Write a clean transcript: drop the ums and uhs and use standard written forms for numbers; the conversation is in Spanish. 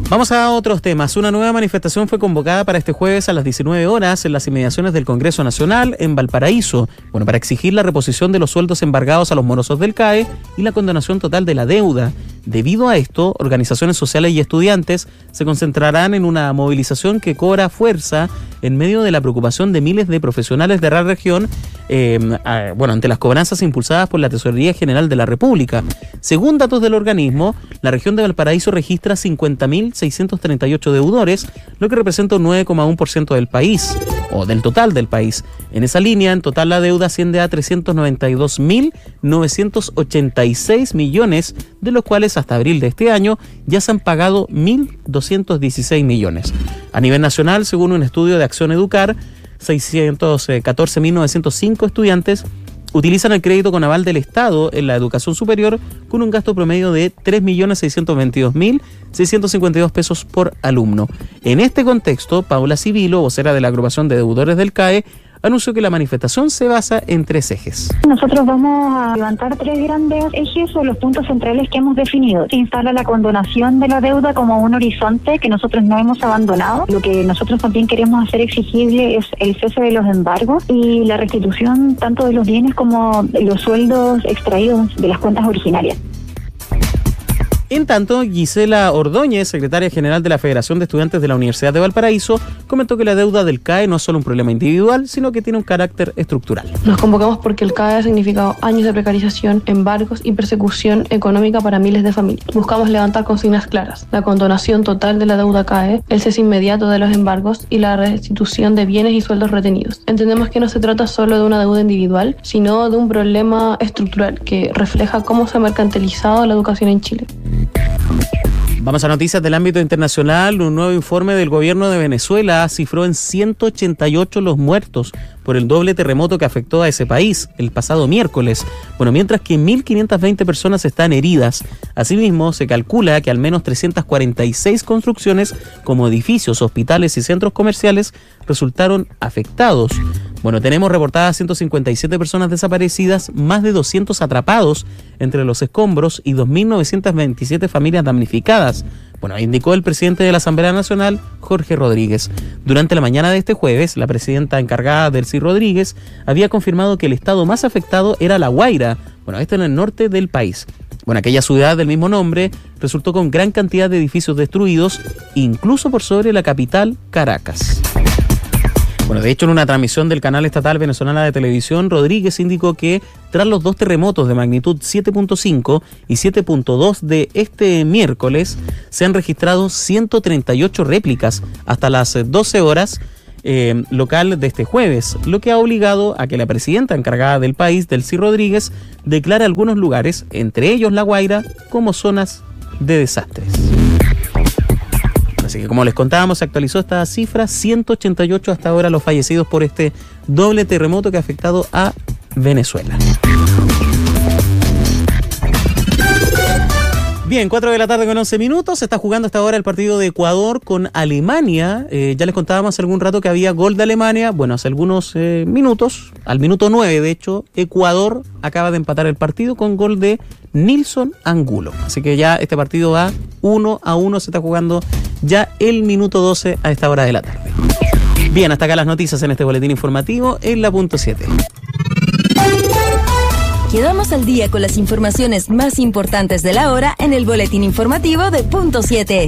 Vamos a otros temas. Una nueva manifestación fue convocada para este jueves a las 19 horas en las inmediaciones del Congreso Nacional en Valparaíso, para exigir la reposición de los sueldos embargados a los morosos del CAE y la condonación total de la deuda. Debido a esto, organizaciones sociales y estudiantes se concentrarán en una movilización que cobra fuerza en medio de la preocupación de miles de profesionales de la región ante las cobranzas impulsadas por la Tesorería General de la República. Según datos del organismo, la región de Valparaíso registra 50.638 deudores, lo que representa un 9,1% del país, o del total del país. En esa línea, en total la deuda asciende a 392.986 millones, de los cuales hasta abril de este año ya se han pagado 1.216 millones. A nivel nacional, según un estudio de Acción Educar, 614.905 estudiantes utilizan el crédito con aval del Estado en la educación superior con un gasto promedio de 3.622.652 pesos por alumno. En este contexto, Paula Civilo, vocera de la agrupación de deudores del CAE, anunció que la manifestación se basa en 3 ejes. Nosotros vamos a levantar 3 grandes ejes o los puntos centrales que hemos definido. Se instala la condonación de la deuda como un horizonte que nosotros no hemos abandonado. Lo que nosotros también queremos hacer exigible es el cese de los embargos y la restitución tanto de los bienes como de los sueldos extraídos de las cuentas originarias. En tanto, Gisela Ordóñez, secretaria general de la Federación de Estudiantes de la Universidad de Valparaíso, comentó que la deuda del CAE no es solo un problema individual, sino que tiene un carácter estructural. Nos convocamos porque el CAE ha significado años de precarización, embargos y persecución económica para miles de familias. Buscamos levantar consignas claras: la condonación total de la deuda CAE, el cese inmediato de los embargos y la restitución de bienes y sueldos retenidos. Entendemos que no se trata solo de una deuda individual, sino de un problema estructural que refleja cómo se ha mercantilizado la educación en Chile. Vamos a noticias del ámbito internacional. Un nuevo informe del gobierno de Venezuela cifró en 188 los muertos por el doble terremoto que afectó a ese país el pasado miércoles. Mientras que 1.520 personas están heridas. Asimismo, se calcula que al menos 346 construcciones, como edificios, hospitales y centros comerciales, resultaron afectados. Tenemos reportadas 157 personas desaparecidas, más de 200 atrapados entre los escombros y 2.927 familias damnificadas. Indicó el presidente de la Asamblea Nacional, Jorge Rodríguez. Durante la mañana de este jueves, la presidenta encargada, Delcy Rodríguez, había confirmado que el estado más afectado era La Guaira, esto en el norte del país. Aquella ciudad del mismo nombre resultó con gran cantidad de edificios destruidos, incluso por sobre la capital, Caracas. De hecho, en una transmisión del canal estatal venezolana de televisión, Rodríguez indicó que tras los 2 terremotos de magnitud 7.5 y 7.2 de este miércoles, se han registrado 138 réplicas hasta las 12 horas local de este jueves, lo que ha obligado a que la presidenta encargada del país, Delcy Rodríguez, declare algunos lugares, entre ellos La Guaira, como zonas de desastres. Así que, como les contábamos, se actualizó esta cifra: 188 hasta ahora los fallecidos por este doble terremoto que ha afectado a Venezuela. Bien, 4 de la tarde con 11 minutos. Se está jugando hasta ahora el partido de Ecuador con Alemania. Ya les contábamos hace algún rato que había gol de Alemania. Hace algunos minutos, al minuto 9 de hecho, Ecuador acaba de empatar el partido con gol de Nilson Angulo. Así que ya este partido va 1-1, se está jugando ya el minuto 12 a esta hora de la tarde. Bien, hasta acá las noticias en este boletín informativo en la punto 7. Quedamos al día con las informaciones más importantes de la hora en el boletín informativo de punto 7.